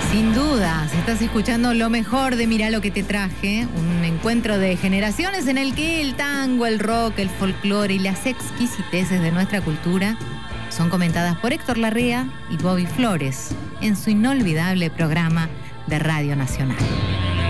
Sin dudas, estás escuchando lo mejor de Mirá lo que te traje, un encuentro de generaciones en el que el tango, el rock, el folclore y las exquisiteces de nuestra cultura son comentadas por Héctor Larrea y Bobby Flores en su inolvidable programa de Radio Nacional.